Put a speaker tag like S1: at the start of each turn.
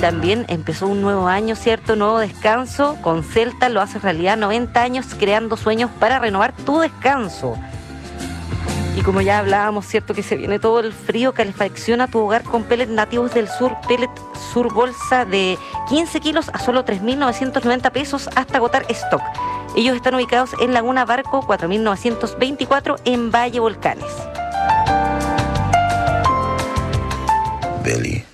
S1: también empezó un nuevo año, ¿cierto? Nuevo descanso. Con Celta lo haces realidad, 90 años creando sueños para renovar tu descanso. Y como ya hablábamos, ¿cierto? Que se viene todo el frío, calefacciona tu hogar con pellets nativos del sur. Pellet Sur bolsa de 15 kilos a solo 3.990 pesos hasta agotar stock. Ellos están ubicados en Laguna Barco 4924 en Valle Volcanes.
S2: Billy.